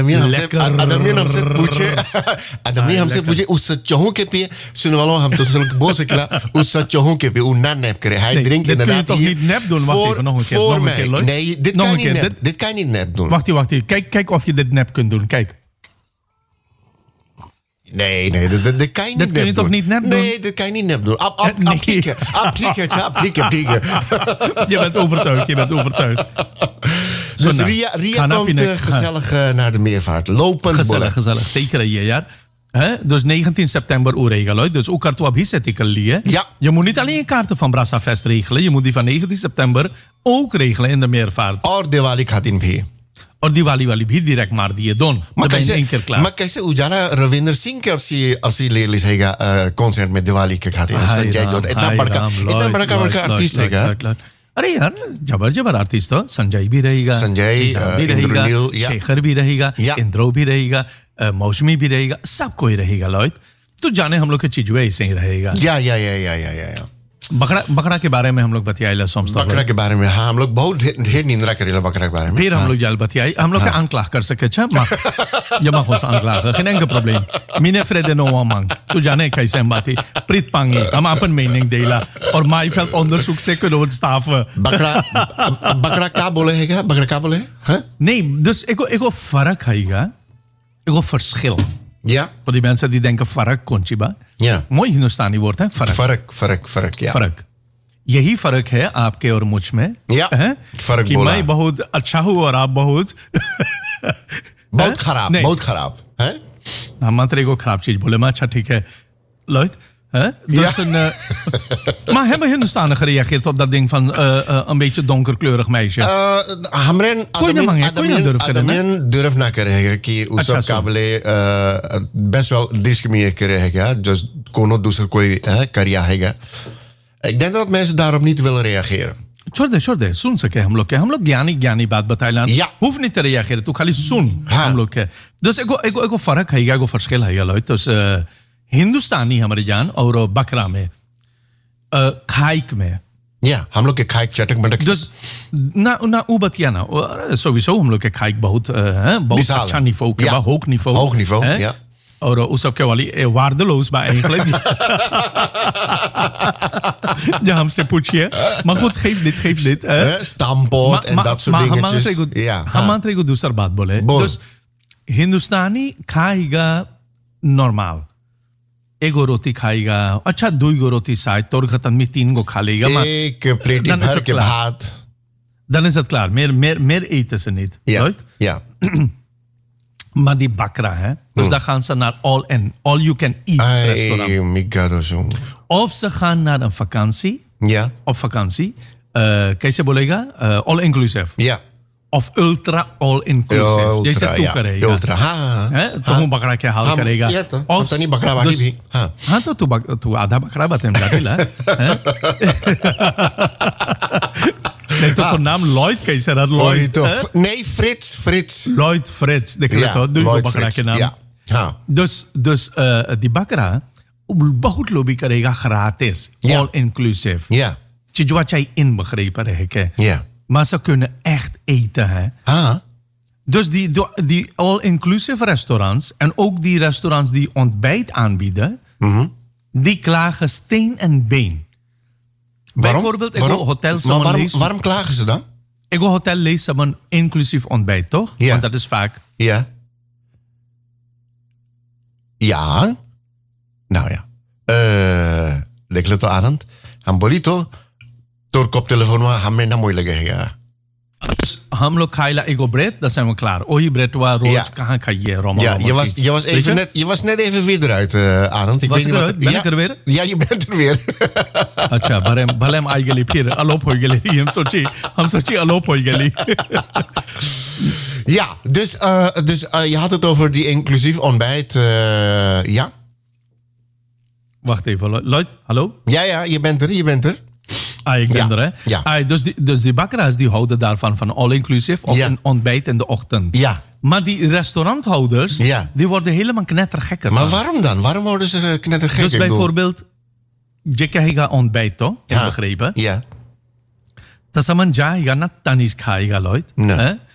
आदमी हमसे पूछे उस चौहों के पे सुन वालों हम तो बोल सकला उस चौहों के पे उन्ना नैप करे hij drinkt inderdaad toch niet nep doen? voor mij. Nee, dit kan niet nep. Dit kan je niet nep doen. Wacht. Kijk of je dit nep kunt doen. Kijk. Nee, dit kan je niet nep doen. Dat kun je toch niet nep doen? Nee, dit kan je niet nep doen. Aptieken. Je bent overtuigd. Dus Ria komt gezellig naar de meervaart. Lopend gezellig. Zeker een jaar. Dus 19 september regelen. Dus ook kaarten op hier. Ja. Je moet niet alleen kaarten van Brassafest regelen. Je moet die van 19 september ook regelen in de meervaart. और दिवाली खातिर भी. और दिवाली वाली भी direct मार दिए दोन. Maar कैसे उजाला रविंद्र सिंह के अपसी ले लिसेगा कॉन्सर्ट में दिवाली के खातिर संजय दत्त इतना बड़का आर्टिस्ट हैगा. अरे यार जबर आर्टिस्ट हो. संजय भी रहेगा, भी रहेगा, शेखर भी रहेगा, इंद्रो भी रहेगा, मौसमी भी रहेगा, सब कोई रहेगा लॉयड. तो जाने हम लोग के चीज ऐसे ही रहेगा. या बकरा के बारे में हम लोग बतियाइला सोमस्ता. बकरा के बारे में हाँ हम लोग बहुत ढेर निंद्रा करेला बकरा के बारे में. फिर हम लोग जाल बतियाई हम लोग के आंकलाग कर सके छ जमा खोस आंकलाग geen enkel probleem. Mine vrede no man. तू जाने कैसे हम बाती प्रीत पांगे हम अपन मीनिंग देला और माईफेल्ड onderzoek से kunnen staven. बकरा क्या बोले हैगा बकरा क्या बोले हैं? Nee, dus ego फर्क हैगा. Ego verschil. Ja. Voor die mensen die denken फर्क कौन सी बात. Ja. मोई हिंदुस्तानी वर्ड है फर्क या. फर्क. यही फर्क है आपके और मुझ में. या. फर्क कि मैं बहुत अच्छा हूँ और आप बहुत खराब है. हम मात्र को खराब चीज बोले मैं अच्छा ठीक है Lloyd. Dus maar hebben Hindustanen gereageerd op dat ding van een beetje donkerkleurig meisje? Adamien durf na करेगा कि उस सब काबले best wel discrimineer करेगा dus कोनो दूसरा कोई करिया हैगा. Ik denk dat mensen daarop niet willen reageren. छोड़ दे सुन सके हम लोग ज्ञानी बात बताइला. होफ नहीं te reageren तू खाली सुन हम लोग के. Dus ego फर्क हैगा ego verschil हैगा लॉयड. Dus हिंदुस्तानी हमारे जान और बकरा में खाइक में या हम लोग के खाइक चटक मटक ना उबतिया ना sowieso हम लोग के खाइक बहुत अच्छा niveau के hoog niveau ja. और उस सब के वाली waardeloos bij eigenlijk ja हमसे पूछिए maar goed geef dit stamppot en dat soort dingetjes. हम मात्र एक दूसरा बात बोले. Dus हिंदुस्तानी खाएगा नॉर्मल. एगो रोटी खाएगा अच्छा 2 रोटी शायद तोर खतम में 3 को खा लेगा. एक प्लेट भर के भात. Dan is het klaar. Meer eten ze niet. Ja. Maar die bakra, hè? Dus dan gaan ze naar all you can eat restaurant. Of ze gaan naar een vakantie. Ja. Op vakantie. कैसे बोलेगा? All inclusive. Ja. Of ultra all inclusive. जैसे तू करेगा. Ultra, हाँ. तो हूँ बकरा के हाल करेगा. हम तो नहीं बकरा बाकी भी. हाँ तो तू आधा बकरा बातें डालेला. नहीं तो नाम लॉयड कैसे रहा लॉयड? Nee, Frits. लॉयड फ्रिट्स देख ले तो दूसरे बकरा के नाम. हाँ. Dus die बकरा बहुत लोभी करेगा gratis. All inclusive. Ja. Chीज wat jij inbegrepen है के. Ja. Maar ze kunnen echt eten, hè? Dus die all-inclusive restaurants en ook die restaurants die ontbijt aanbieden, die klagen steen en been. Bijvoorbeeld, ik wil hotel... Waarom klagen ze dan? Ik wil hotel lezen van inclusief ontbijt, toch? Ja. Want dat is vaak... Ja. Ja. Nou ja. देख ले तो आनंद हम बोली तो तोर koptelefoon में हमें ना मोई लगेगा. Dus हम लोग खाइला एगो bread, dat zijn we klaar. Ohi bread waar rood कहाँ खाइए Roma. Ja, je was net even weer eruit, Arend. Was ik eruit? Ben ik er weer? Ja, je bent er weer. अच्छा भले हम आई गली फिर अलोप हो गली हम सोची अलोप हो गली. Ja, dus je had het over die inclusief ontbijt. Ja. Wacht even, Lloyd, hallo? Ja, je bent er. Ik ben er, hè? Ja. Dus die bakkeraars die houden daarvan van all-inclusive of een ontbijt in de ochtend. Ja. Maar die restauranthouders, die worden helemaal knettergekker. Maar waarom dan? Waarom worden ze knettergekker? Dus bijvoorbeeld, je krijgt ontbijt, toch? Begrepen? Ja. Dat ze man jahiga na tanis khaaiga, Lloyd.